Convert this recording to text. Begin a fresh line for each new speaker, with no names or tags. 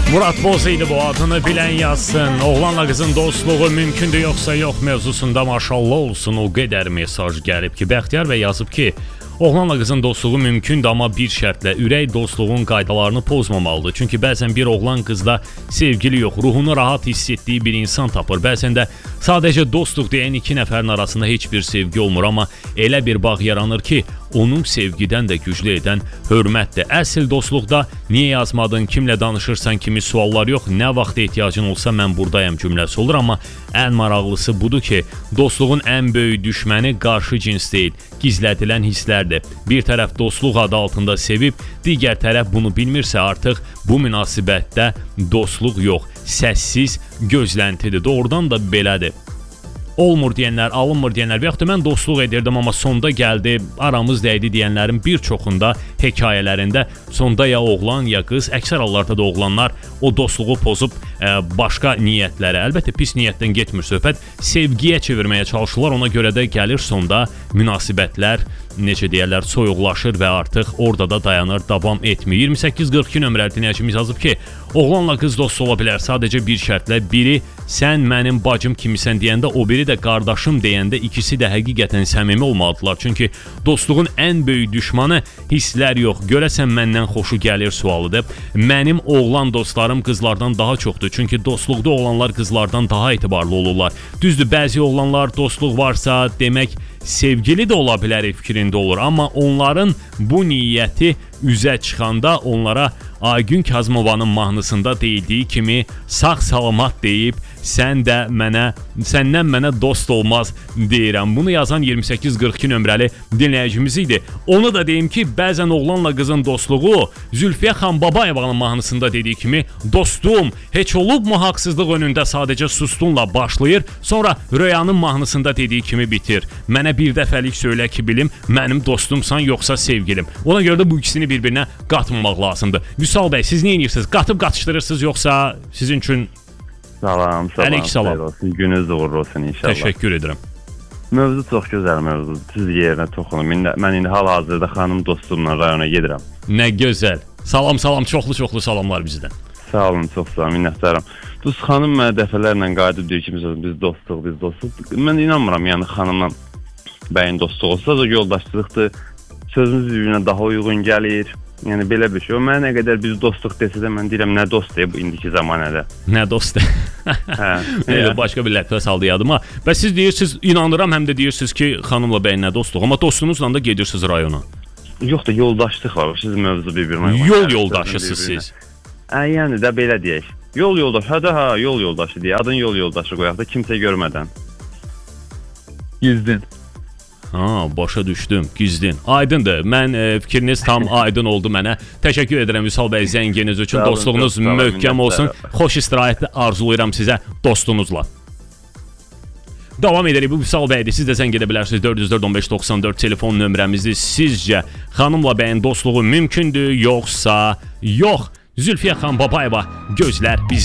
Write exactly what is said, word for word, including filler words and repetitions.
Murad Boz idi bu, adını bilən yazsın. Oğlanla qızın dostluğu mümkündür yoxsa yox mövzusunda maşallah olsun o qədər mesaj gəlib ki, Bəxtiyar bəy yazıb ki, oğlanla qızın dostluğu mümkündür, amma bir şərtlə ürək dostluğun qaydalarını pozmamalıdır. Çünki bəzən bir oğlan qızda sevgili yox, ruhunu rahat hiss etdiyi bir insan tapır. Bəzən də sadəcə dostluq deyən iki nəfərin arasında heç bir sevgi olmur, amma elə bir bağ yaranır ki, onun sevgidən də güclü edən hörmətdir. Əsl dostluqda niyə yazmadın, kimlə danışırsan kimi suallar yox, nə vaxt ehtiyacın olsa mən buradayam cümləsi olur, amma ən maraqlısı budur ki, dostluğun ən böyük düşməni qarşı cins deyil, gizlədilən hisslərdir. Bir tərəf dostluq adı altında sevib, digər tərəf bunu bilmirsə artıq bu münasibətdə dostluq yox, səssiz gözləntidir. Doğrudan da belədir. Olmur deyənlər, alınmır deyənlər və yaxud da mən dostluq edirdim, amma sonda gəldi, aramız dəydi deyənlərin bir çoxunda, hekayələrində sonda ya oğlan, ya qız, əksər hallarda da oğlanlar o dostluğu pozub ə, başqa niyyətlərə, əlbəttə pis niyyətdən getmir söhbət, sevgiyə çevirməyə çalışırlar, ona görə də gəlir sonda münasibətlər, necə deyərlər, soyuqlaşır və artıq orada da dayanır, davam etmir. iyirmi səkkiz qırx iki nömrəli dinləyicimiz yazıb ki, oğlanla qız dost ola bilər, sadəcə bir şərtlə, biri sən mənim bacım kimisən deyəndə, o biri də qardaşım deyəndə ikisi də həqiqətən səmimi olmalıdırlar. Çünki dostluğun ən böyük düşmanı hisslər yox, görəsən məndən xoşu gəlir sualıdır. Mənim oğlan dostlarım qızlardan daha çoxdur, çünki dostluqda olanlar qızlardan daha etibarlı olurlar. Düzdür, bəzi oğlanlar dostluq varsa demək sevgili də ola bilər fikrində olur, amma onların bu niyyəti üzə çıxanda onlara Aygün Kazmovanın mahnısında deyildiyi kimi sağ salamat deyib, sən də mənə, səndən mənə dost olmaz deyirəm. Bunu yazan iyirmi səkkiz qırx iki nömrəli dinləyicimiz idi. Onu da deyim ki, bəzən oğlanla qızın dostluğu Zülfiyə xan Babayevanın mahnısında dediyi kimi dostum, heç olubmu haqsızlıq önündə sadəcə sustunla başlayır, sonra Röyanın mahnısında dediyi kimi bitir. Mənə bir dəfəlik söylə ki bilim, mənim dostumsan yoxsa sevgilim. Ona görə də bu ikisini bir-birinə qatmamaq lazımdır. Vüsal bəy, siz nə edirsiniz? Qatıb qatışdırırsınız yoxsa sizin üçün?
Salam, salam.
salam.
Olsun. Gününüz uğurlu olsun inşallah.
Təşəkkür edirəm.
Mövzu çox gözəl mövzudur. Siz yerinə toxunum. Mən indi hal-hazırda xanım dostumla rayona gedirəm.
Nə gözəl. Salam, salam, çoxlu-çoxlu salamlar bizdən.
Sağ olun, çox sağ olun, minnətdaram. Dost xanım mənə dəfələrlə qayıdıb deyir ki, biz dostluq, biz dostluq. Mən inanmıram, yəni xanımla bəyin dostluq olsa da yoldaşlıqdır. Sözümüz bir-birinə daha uyğun gəlir. Yəni belə bir şey. O mənə nə qədər biz dostluq desə də mən deyirəm nə dost deyə bu indiki zamanədə.
Nə dost deyə. Hə. Elə başqa bir lətifə saldı yadıma. Və siz deyirsiniz, inanıram, həm də deyirsiniz ki, xanımla bəyin nə dostluq, amma dostunuzla da gedirsiniz rayona.
Yox da yoldaşlıq var. Siz mövzu bir-birinə.
Yol yoldaşısınız siz.
Hə, yəni də belə deyək. Yol yoldaşı, hə də hə, yol yoldaşı deyə. Adın yol yoldaşı qoyaq da kimsə görmədən.
Gizdin.
Ha, başa düşdüm, gizdin. Aydındır, mən e, fikriniz tam aydın oldu mənə. Təşəkkür edirəm Vüsal bəy zənginiz üçün, olun, dostluğunuz möhkəm olsun. Xoş istirahətli arzulayıram sizə dostunuzla. Davam edərik, bu Vüsal bəydir, siz də zəng edə bilərsiniz. dörd yüz dörd on beş doxsan dörd telefon nömrəmizdir. Sizcə xanımla bəyin dostluğu mümkündür, yoxsa yox? Zülfiyə xan Babayeva gözlər bizdə.